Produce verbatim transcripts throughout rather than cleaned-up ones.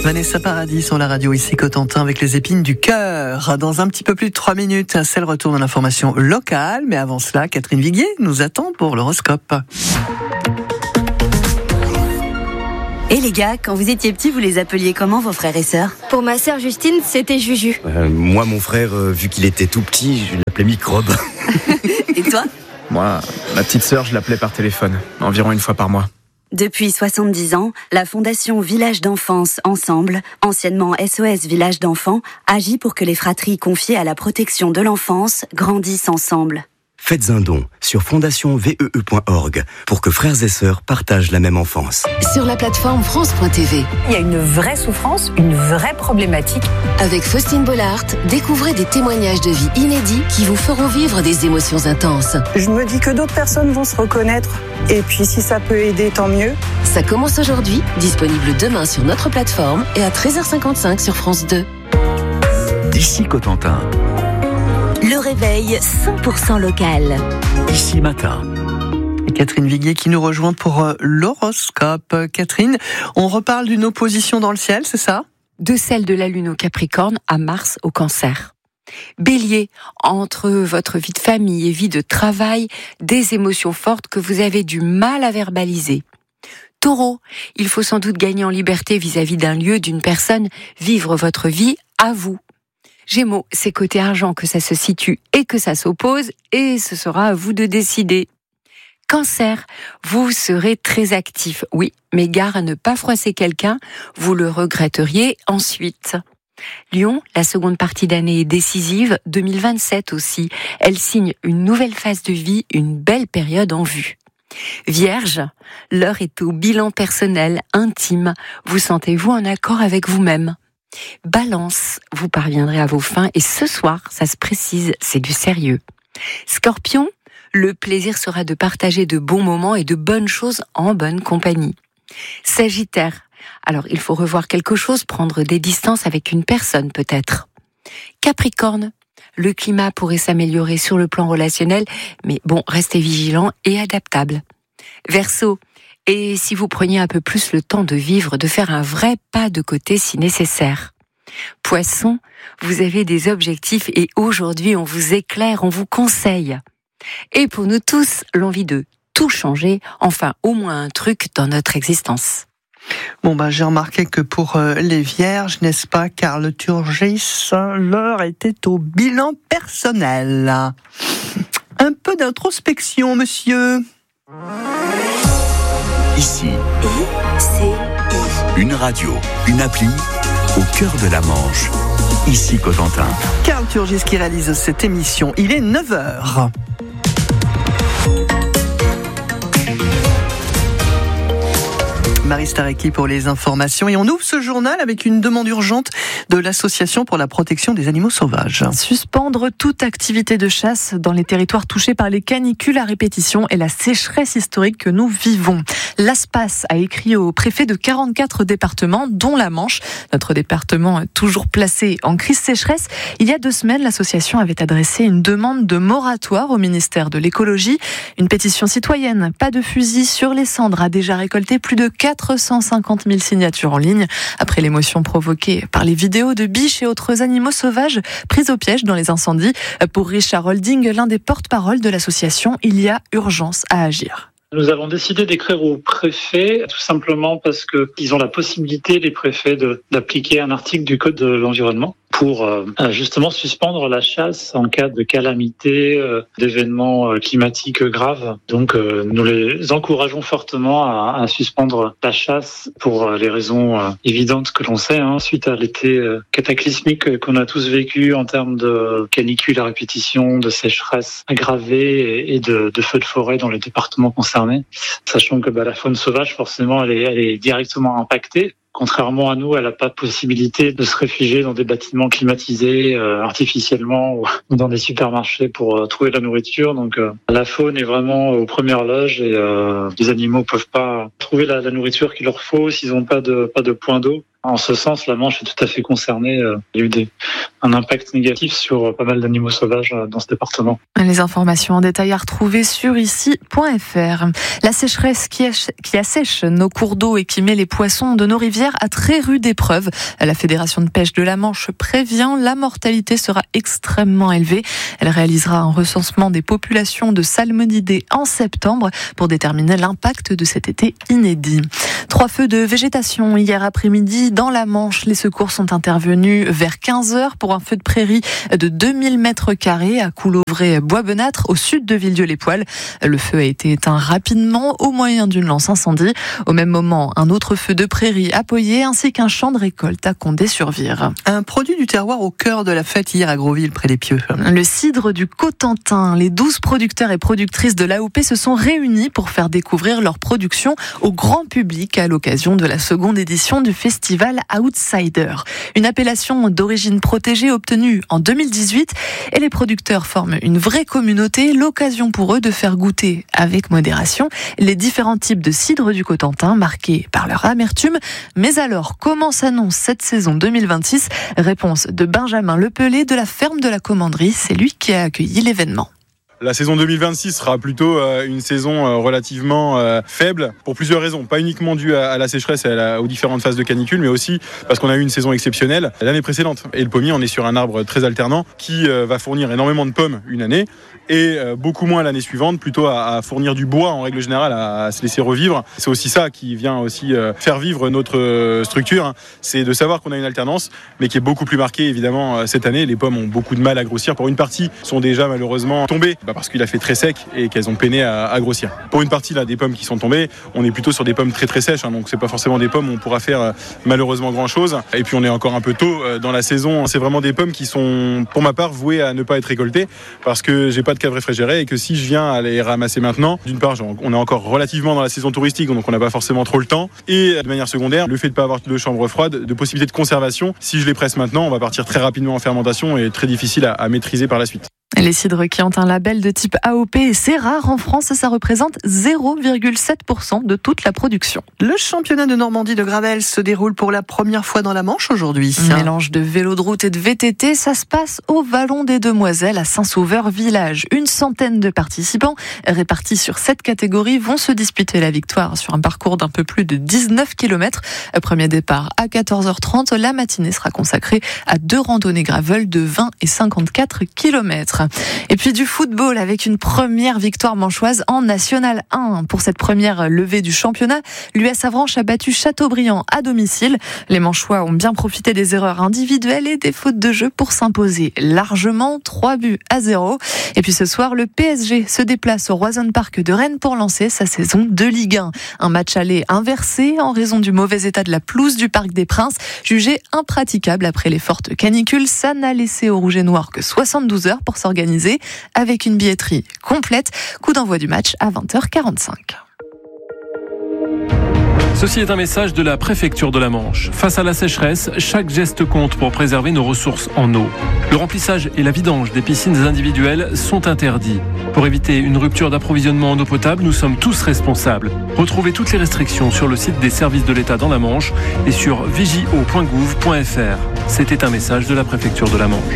Vanessa Paradis sur la radio ici Cotentin avec les épines du cœur. Dans un petit peu plus de trois minutes, c'est le retour de l'information locale. Mais avant cela, Catherine Viguier nous attend pour l'horoscope. Et les gars, quand vous étiez petits, vous les appeliez comment vos frères et sœurs ? Pour ma sœur Justine, c'était Juju. Euh, moi, mon frère, euh, vu qu'il était tout petit, je l'appelais Microbe. Et toi ? Moi, ma petite sœur, je l'appelais par téléphone, environ une fois par mois. Depuis soixante-dix ans, la Fondation Village d'Enfance Ensemble, anciennement S O S Village d'Enfants, agit pour que les fratries confiées à la protection de l'enfance grandissent ensemble. Faites un don sur fondation v e e point org pour que frères et sœurs partagent la même enfance. Sur la plateforme France point t v. Il y a une vraie souffrance, une vraie problématique. Avec Faustine Bollard, découvrez des témoignages de vie inédits qui vous feront vivre des émotions intenses. Je me dis que d'autres personnes vont se reconnaître. Et puis si ça peut aider, tant mieux. Ça commence aujourd'hui, disponible demain sur notre plateforme et à treize heures cinquante-cinq sur France deux. Ici Cotentin. Le réveil cent pour cent local. Ici Matin. Et Catherine Viguier qui nous rejoint pour euh, l'horoscope. Catherine, on reparle d'une opposition dans le ciel, c'est ça ? De celle de la Lune au Capricorne à Mars au Cancer. Bélier, entre votre vie de famille et vie de travail, des émotions fortes que vous avez du mal à verbaliser. Taureau, il faut sans doute gagner en liberté vis-à-vis d'un lieu, d'une personne, vivre votre vie à vous. Gémeaux, c'est côté argent que ça se situe et que ça s'oppose, et ce sera à vous de décider. Cancer, vous serez très actif, oui, mais gare à ne pas froisser quelqu'un, vous le regretteriez ensuite. Lion, la seconde partie d'année est décisive, deux mille vingt-sept aussi. Elle signe une nouvelle phase de vie, une belle période en vue. Vierge, l'heure est au bilan personnel, intime. Vous sentez-vous en accord avec vous-même ? Balance, vous parviendrez à vos fins et ce soir, ça se précise, c'est du sérieux. Scorpion, le plaisir sera de partager de bons moments et de bonnes choses en bonne compagnie. Sagittaire, alors il faut revoir quelque chose, prendre des distances avec une personne peut-être. Capricorne, le climat pourrait s'améliorer sur le plan relationnel, mais bon, restez vigilant et adaptable. Verseau, et si vous preniez un peu plus le temps de vivre, de faire un vrai pas de côté si nécessaire. Poisson, vous avez des objectifs et aujourd'hui on vous éclaire, on vous conseille. Et pour nous tous, l'envie de tout changer, enfin au moins un truc dans notre existence. Bon bah j'ai remarqué que pour euh, les vierges, n'est-ce pas, Carl Turgis, l'heure était au bilan personnel. Un peu d'introspection, monsieur. Ici, Et c'est une radio, une appli, au cœur de la Manche. Ici Cotentin. Carl Turgis qui réalise cette émission. Il est neuf heures. Marie Starecki pour les informations. Et on ouvre ce journal avec une demande urgente de l'Association pour la protection des animaux sauvages. Suspendre toute activité de chasse dans les territoires touchés par les canicules à répétition et la sécheresse historique que nous vivons. L'ASPAS a écrit au préfet de quarante-quatre départements, dont la Manche. Notre département est toujours placé en crise sécheresse. Il y a deux semaines, l'association avait adressé une demande de moratoire au ministère de l'Écologie. Une pétition citoyenne, pas de fusil sur les cendres, a déjà récolté plus de quatre cent cinquante mille signatures en ligne. Après l'émotion provoquée par les vidéos de biches et autres animaux sauvages pris au piège dans les incendies, pour Richard Holding, l'un des porte-parole de l'association, il y a urgence à agir. Nous avons décidé d'écrire au préfet, tout simplement parce qu'ils ont la possibilité, les préfets, de, d'appliquer un article du Code de l'environnement pour euh, justement suspendre la chasse en cas de calamité, euh, d'événements euh, climatiques graves. Donc euh, nous les encourageons fortement à, à suspendre la chasse pour euh, les raisons euh, évidentes que l'on sait, hein, suite à l'été euh, cataclysmique qu'on a tous vécu en termes de canicule à répétition, de sécheresse aggravée et, et de, de feux de forêt dans les départements concernés. Sachant que bah, la faune sauvage, forcément, elle est, elle est directement impactée. Contrairement à nous, elle n'a pas de possibilité de se réfugier dans des bâtiments climatisés euh, artificiellement ou dans des supermarchés pour euh, trouver de la nourriture. Donc euh, la faune est vraiment aux premières loges et euh, les animaux peuvent pas trouver la, la nourriture qu'il leur faut s'ils n'ont pas de pas de point d'eau. En ce sens, la Manche est tout à fait concernée. Il y a eu des, un impact négatif sur pas mal d'animaux sauvages dans ce département. Les informations en détail à retrouver sur ici point f r. La sécheresse qui, ach- qui assèche nos cours d'eau et qui met les poissons de nos rivières à très rude épreuve. La Fédération de pêche de la Manche prévient, la mortalité sera extrêmement élevée. Elle réalisera un recensement des populations de salmonidés en septembre pour déterminer l'impact de cet été inédit. Trois feux de végétation hier après-midi dans la Manche. Les secours sont intervenus vers quinze heures pour un feu de prairie de deux mille mètres carrés à Coulouvray-Bois-Benâtre au sud de Villedieu-les-Poêles. Le feu a été éteint rapidement au moyen d'une lance incendie. Au même moment, un autre feu de prairie à Poyet ainsi qu'un champ de récolte à Condé-sur-Vire. Un produit du terroir au cœur de la fête hier à Grosville près des Pieux. Le cidre du Cotentin. Les douze producteurs et productrices de l'A O P se sont réunis pour faire découvrir leur production au grand public à l'occasion de la seconde édition du festival Outsider. Une appellation d'origine protégée obtenue en deux mille dix-huit et les producteurs forment une vraie communauté, l'occasion pour eux de faire goûter avec modération les différents types de cidre du Cotentin marqués par leur amertume. Mais alors, comment s'annonce cette saison deux mille vingt-six ? Réponse de Benjamin Lepelé de la ferme de la Commanderie, c'est lui qui a accueilli l'événement. La saison deux mille vingt-six sera plutôt une saison relativement faible pour plusieurs raisons. Pas uniquement due à la sécheresse et à la, aux différentes phases de canicule, mais aussi parce qu'on a eu une saison exceptionnelle l'année précédente. Et le pommier, on est sur un arbre très alternant qui va fournir énormément de pommes une année et beaucoup moins l'année suivante, plutôt à, à fournir du bois en règle générale, à, à se laisser revivre. C'est aussi ça qui vient aussi faire vivre notre structure, hein. C'est de savoir qu'on a une alternance, mais qui est beaucoup plus marquée évidemment cette année. Les pommes ont beaucoup de mal à grossir. Pour une partie, sont déjà malheureusement tombées. Bah parce qu'il a fait très sec et qu'elles ont peiné à, à grossir. Pour une partie là, des pommes qui sont tombées, on est plutôt sur des pommes très très sèches, hein, donc c'est pas forcément des pommes où on pourra faire euh, malheureusement grand chose. Et puis on est encore un peu tôt euh, dans la saison. C'est vraiment des pommes qui sont, pour ma part, vouées à ne pas être récoltées parce que j'ai pas de cave réfrigérée et que si je viens à les ramasser maintenant, d'une part, genre, on est encore relativement dans la saison touristique, donc on n'a pas forcément trop le temps. Et de manière secondaire, le fait de pas avoir de chambre froide, de possibilité de conservation, si je les presse maintenant, on va partir très rapidement en fermentation et très difficile à, à maîtriser par la suite. Les cidres qui ont un label de type A O P, c'est rare en France, ça représente zéro virgule sept pour cent de toute la production. Le championnat de Normandie de Gravel se déroule pour la première fois dans la Manche aujourd'hui. Un mélange de vélo de route et de V T T, ça se passe au Vallon des Demoiselles à Saint-Sauveur-Village. Une centaine de participants répartis sur sept catégories vont se disputer la victoire sur un parcours d'un peu plus de dix-neuf kilomètres. Premier départ à quatorze heures trente, la matinée sera consacrée à deux randonnées gravel de vingt et cinquante-quatre kilomètres. Et puis du football avec une première victoire manchoise en National un. Pour cette première levée du championnat, l'U S Avranches a battu Châteaubriand à domicile. Les Manchois ont bien profité des erreurs individuelles et des fautes de jeu pour s'imposer largement, trois buts à zéro. Et puis ce soir, le P S G se déplace au Roison Park de Rennes pour lancer sa saison de Ligue un. Un match aller inversé en raison du mauvais état de la pelouse du Parc des Princes, jugé impraticable après les fortes canicules. Ça n'a laissé aux Rouges et Noirs que soixante-douze heures pour s'organiser avec une billetterie complète. Coup d'envoi du match à vingt heures quarante-cinq. Ceci est un message de la préfecture de la Manche. Face à la sécheresse, chaque geste compte pour préserver nos ressources en eau. Le remplissage et la vidange des piscines individuelles sont interdits. Pour éviter une rupture d'approvisionnement en eau potable, nous sommes tous responsables. Retrouvez toutes les restrictions sur le site des services de l'État dans la Manche et sur vigio point gouv point f r. C'était un message de la préfecture de la Manche.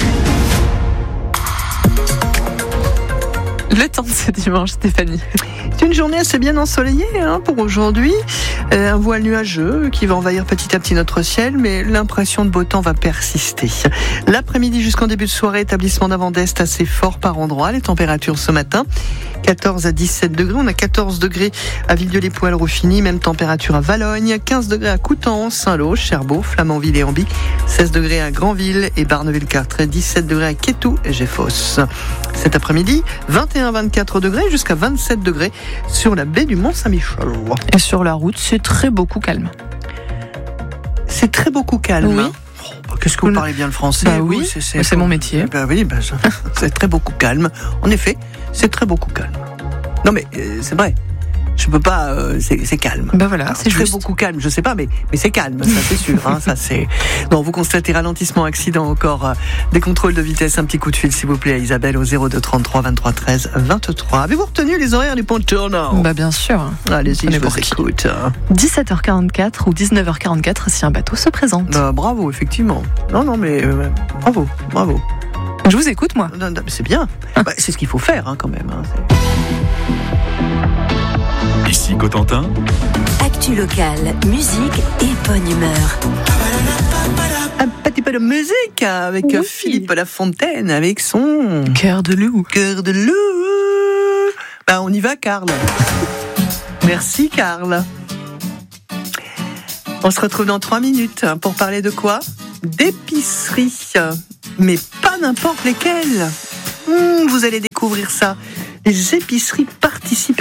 Le temps de ce dimanche, Stéphanie. C'est une journée assez bien ensoleillée hein, pour aujourd'hui. Euh, un voile nuageux qui va envahir petit à petit notre ciel, mais l'impression de beau temps va persister. L'après-midi jusqu'en début de soirée, établissement d'avant d'est assez fort par endroits. Les températures ce matin, quatorze à dix-sept degrés. On a quatorze degrés à Villedieu-les-Poêles, Ruffini, même température à Valogne, quinze degrés à Coutances, Saint-Lô, Cherbourg, Flamanville et Amby, seize degrés à Granville et Barneville-Carteret, dix-sept degrés à Quétou et Géfos. Cet après-midi, vingt et un à vingt-quatre degrés jusqu'à vingt-sept degrés sur la baie du Mont-Saint-Michel. Et sur la route, c'est très beaucoup calme. C'est très beaucoup calme. Oui. Hein. Oh, qu'est-ce que vous parlez bien le français? Bah oui, c'est, c'est, c'est mon métier. Bah oui, bah, c'est très beaucoup calme. En effet, c'est très beaucoup calme. Non mais euh, c'est vrai. Je peux pas, euh, c'est, c'est calme. Ben voilà, Alors, c'est très juste. beaucoup calme, je sais pas, mais, mais c'est calme, ça c'est sûr. Hein, ça c'est. Non, vous constatez ralentissement, accident encore, euh, des contrôles de vitesse, un petit coup de fil s'il vous plaît à Isabelle au zéro deux trente-trois vingt-trois treize vingt-trois. Avez-vous retenu les horaires du pont de Tournant ? Bah bien sûr. Allez-y, On je est vous pour qui écoute. dix-sept heures quarante-quatre ou dix-neuf heures quarante-quatre si un bateau se présente. Euh, bravo, effectivement. Non, non, mais euh, bravo, bravo. Je vous écoute, moi. Non, non, mais c'est bien. Bah, c'est ce qu'il faut faire, hein, quand même. Hein. Ici Cotentin. Actu locale, musique et bonne humeur. Un petit peu de musique avec oui. Philippe Lafontaine avec son Cœur de loup. Cœur de loup. Bah, on y va, Karl. Merci, Karl. On se retrouve dans trois minutes pour parler de quoi ? D'épicerie. Mais pas n'importe lesquelles. Mmh, vous allez découvrir ça. Les épiceries participatives.